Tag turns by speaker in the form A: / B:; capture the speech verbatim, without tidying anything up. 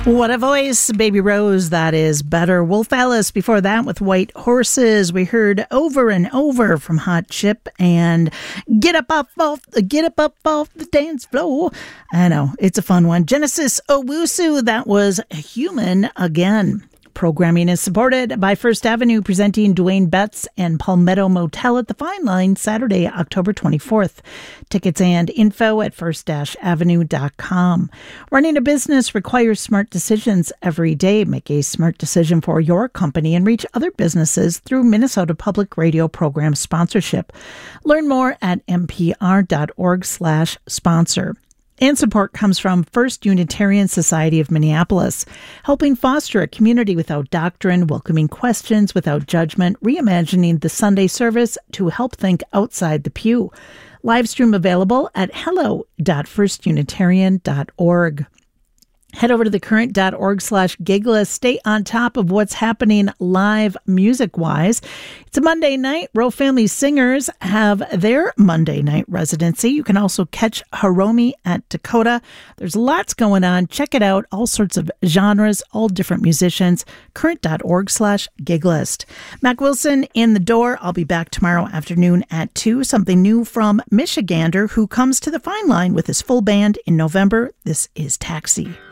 A: What a voice, Baby Rose. That is Better. Wolf Alice before that with White Horses. We heard Over and Over from Hot Chip and Get Up Up Off, Get Up Up Off the Dance Floor. I know, it's a fun one. Genesis Owusu, that was Human Again. Programming is supported by First Avenue, presenting Dwayne Betts and Palmetto Motel at the Fine Line Saturday, October twenty-fourth. Tickets and info at first avenue dot com. Running a business requires smart decisions every day. Make a smart decision for your company and reach other businesses through Minnesota Public Radio program sponsorship. Learn more at npr.org slash sponsor. And support comes from First Unitarian Society of Minneapolis, helping foster a community without doctrine, welcoming questions without judgment, reimagining the Sunday service to help think outside the pew. Live stream available at hello dot first unitarian dot org. Head over to thecurrent.org slash gigless. Stay on top of what's happening live music-wise. It's a Monday night. Row Family Singers have their Monday night residency. You can also catch Hiromi at Dakota. There's lots going on. Check it out. All sorts of genres, all different musicians. current.org slash giglist. Mac Wilson in the door. I'll be back tomorrow afternoon at two. Something new from Michigander, who comes to the Fine Line with his full band in November. This is Taxi.